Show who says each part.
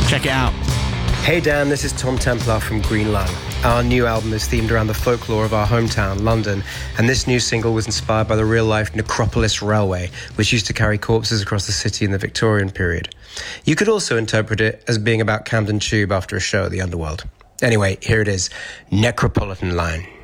Speaker 1: Check it out.
Speaker 2: Hey Dan, this is Tom Templar from Green Lung. Our new album is themed around the folklore of our hometown, London, and this new single was inspired by the real-life Necropolis Railway, which used to carry corpses across the city in the Victorian period. You could also interpret it as being about Camden Tube after a show at the Underworld. Anyway, here it is, Necropolitan Line.